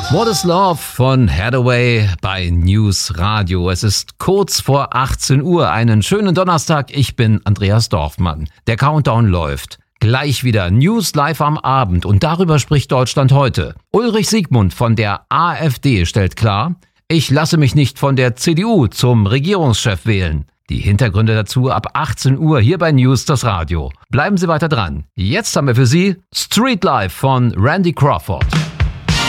What is Love von Hathaway bei News Radio. Es ist kurz vor 18 Uhr. Einen schönen Donnerstag. Ich bin Andreas Dorfmann. Der Countdown läuft. Gleich wieder News live am Abend und darüber spricht Deutschland heute. Ulrich Siegmund von der AfD stellt klar, ich lasse mich nicht von der CDU zum Regierungschef wählen. Die Hintergründe dazu ab 18 Uhr hier bei News das Radio. Bleiben Sie weiter dran. Jetzt haben wir für Sie Street Life von Randy Crawford.